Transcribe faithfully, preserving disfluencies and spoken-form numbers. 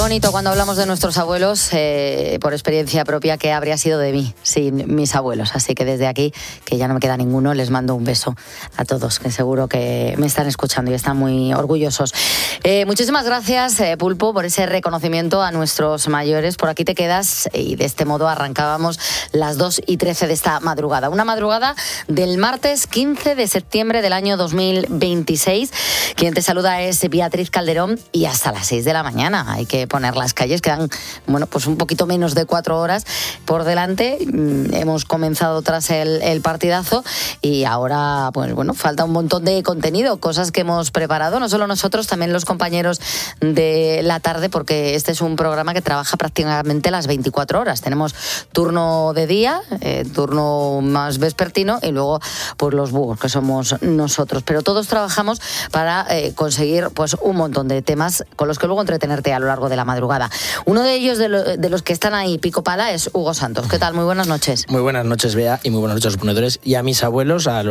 bonito cuando hablamos de nuestros abuelos, eh, por experiencia propia, que habría sido de mí sin mis abuelos. Así que desde aquí, que ya no me queda ninguno, les mando un beso a todos, que seguro que me están escuchando y están muy orgullosos. Eh, muchísimas gracias, eh, Pulpo, por ese reconocimiento a nuestros mayores. Por aquí te quedas y de este modo arrancábamos las dos y trece de esta madrugada. Una madrugada del martes quince de septiembre del año dos mil veintiséis. Quien te saluda es Beatriz Calderón y hasta las seis de la mañana hay que poner las calles. Quedan, bueno, pues un poquito menos de cuatro horas por delante. Hemos comenzado tras el, el partidazo y ahora, pues bueno, falta un montón de contenido, cosas que hemos preparado, no solo nosotros, también los compañeros de la tarde, porque este es un programa que trabaja prácticamente las veinticuatro horas. Tenemos turno de día, eh, turno más vespertino y luego pues los búhos, que somos nosotros. Pero todos trabajamos para eh, conseguir pues un montón de temas con los que luego entretenerte a lo largo de la madrugada. Uno de ellos, de, lo, de los que están ahí pico pala, es Hugo Santos. ¿Qué tal? Muy buenas noches. Muy buenas noches, Bea, y muy buenas noches a los ponedores y a mis abuelos, a los